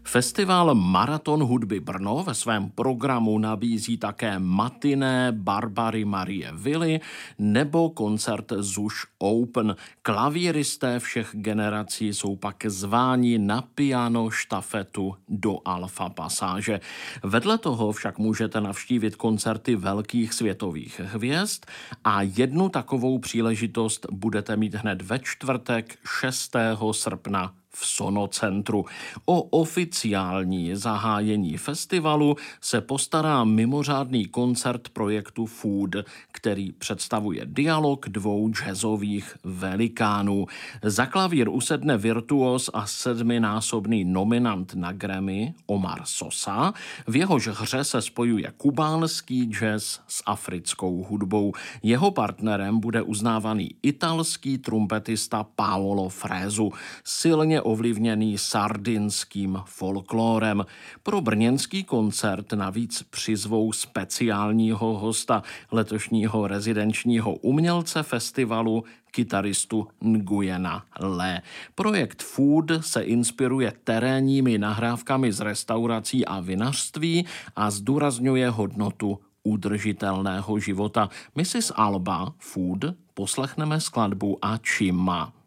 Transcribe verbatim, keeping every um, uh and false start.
Festival Maraton hudby Brno ve svém programu nabízí také matiné Barbary Marie Villy nebo koncert Zuš Open. Klavíristé všech generací jsou pak zváni na piano štafetu do Alfa pasáže. Vedle toho však můžete navštívit koncerty velkých světových hvězd a jednu takovou příležitost budete mít hned ve čtvrtek šestého srpna v Sonocentru. O oficiální zahájení festivalu se postará mimořádný koncert projektu Food, který představuje dialog dvou jazzových velikánů. Za klavír usedne virtuos a sedminásobný nominant na Grammy Omar Sosa. V jehož hře se spojuje kubánský jazz s africkou hudbou. Jeho partnerem bude uznávaný italský trumpetista Paolo Fresu, silně ovlivněný sardinským folklórem. Pro brněnský koncert navíc přizvou speciálního hosta, letošního rezidenčního umělce festivalu, kytaristu Nguyena Le. Projekt Food se inspiruje terénními nahrávkami z restaurací a vinařství a zdůrazňuje hodnotu udržitelného života. missus Alba Food poslechneme skladbu A Cimma.